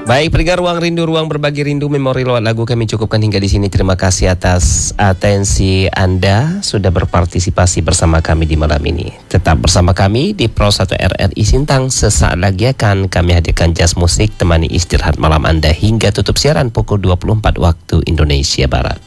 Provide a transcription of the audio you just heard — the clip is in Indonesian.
Baik, pendengar Ruang Rindu, ruang berbagi rindu, memori lewat lagu kami cukupkan hingga di sini. Terima kasih atas atensi Anda sudah berpartisipasi bersama kami di malam ini. Tetap bersama kami di Pro 1 RRI Sintang. Sesaat lagi akan kami hadirkan jazz musik temani istirahat malam Anda hingga tutup siaran pukul 24 waktu Indonesia Barat.